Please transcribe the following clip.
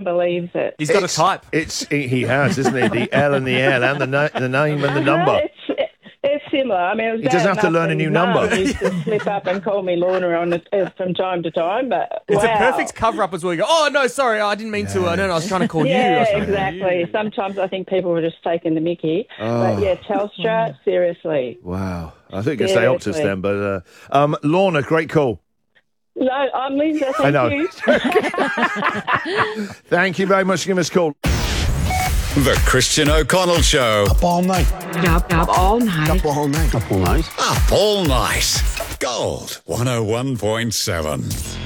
believes it. He's got a type. He has, isn't he? The L and the L and the name and the number. It's similar. I mean, it was he doesn't have to learn a new number. He used to slip up and call me Lorna from time to time, but it's a perfect cover-up as well. You go, oh, no, sorry, I didn't mean to. No, I was trying to call you. Yeah, exactly. Sometimes I think people were just taking the mickey. But, yeah, Telstra, seriously. Wow. I think it's say Optus then, but Lorna, great call. No, I'm Linda. Thank you. Thank you very much for giving us a call. The Christian O'Connell Show. Up all night. Up all night. Up all night. Up all night. Gold 101.7.